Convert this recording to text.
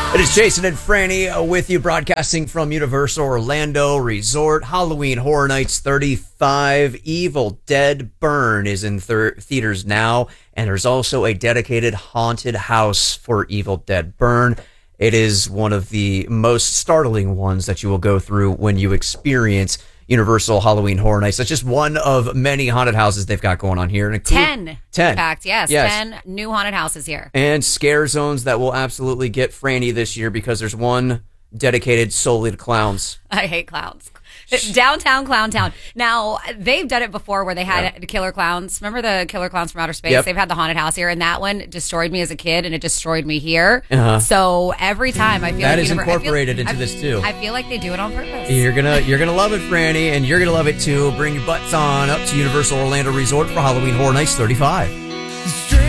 It is Jason and Franny with you, broadcasting from Universal Orlando Resort. Halloween Horror Nights 35. Evil Dead Burn is in theaters now, and there's also a dedicated haunted house for Evil Dead Burn. It is one of the most startling ones that you will go through when you experience Universal Halloween Horror Nights. That's just one of many haunted houses they've got going on here. And 10. 10. In fact, yes. 10 new haunted houses here. And scare zones that will absolutely get Franny this year because there's one dedicated solely to clowns. I hate clowns. Downtown Clown Town. Now, they've done it before where they had killer clowns. Remember the killer clowns from outer space? Yep. They've had the haunted house here, and that one destroyed me as a kid, and it destroyed me here. So every time I feel that like is incorporated into this too. I feel like they do it on purpose. You're gonna love it, Franny, and you're gonna love it too. Bring your butts on up to Universal Orlando Resort for Halloween Horror Nights 35.